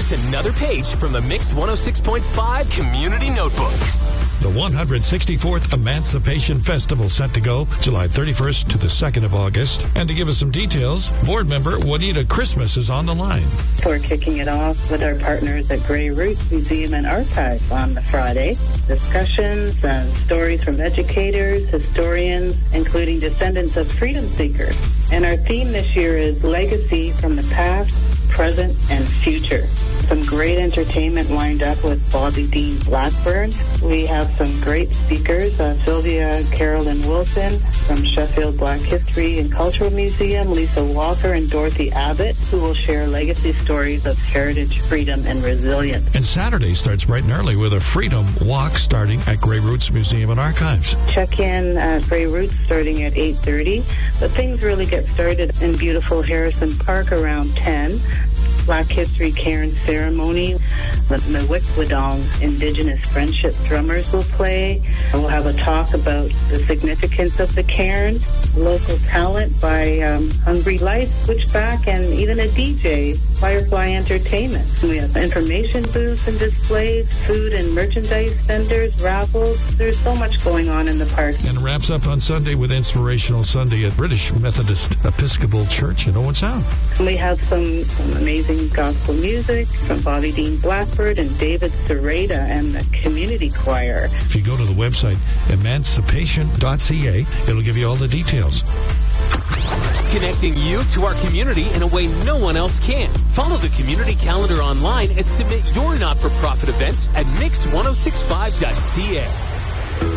just another page from the Mix 106.5 Community Notebook. The 164th Emancipation Festival set to go July 31st to the 2nd of August. And to give us some details, board member Juanita Christmas is on the line. We're kicking it off with our partners at Grey Roots Museum and Archive on the Friday. Discussions and stories from educators, historians, including descendants of freedom seekers. And our theme this year is Legacy from the Past, Present, and Future. Some great entertainment lined up with Bobby Dean Blackburn. We have some great speakers, Sylvia Carolyn Wilson from Sheffield Black History and Cultural Museum, Lisa Walker and Dorothy Abbott, who will share legacy stories of heritage, freedom, and resilience. And Saturday starts bright and early with a Freedom Walk starting at Grey Roots Museum and Archives. Check in at Grey Roots starting at 8:30, but things really get started in beautiful Harrison Park around 10. Black History Cairn ceremony. The Mwikwadong Indigenous Friendship Drummers will play. We'll have a talk about the significance of the cairn, local talent by Hungry Life, Switchback, and even a DJ, Firefly Entertainment. We have information booths and displays, food and merchandise vendors, raffles. There's so much going on in the park. And it wraps up on Sunday with Inspirational Sunday at British Methodist Episcopal Church in Owen Sound. We have some amazing gospel music from Bobby Dean Blackbird and David Serrata and the Community Choir. If you go to the website emancipation.ca, it'll give you all the details. Connecting you to our community in a way no one else can. Follow the community calendar online and submit your not-for-profit events at mix1065.ca.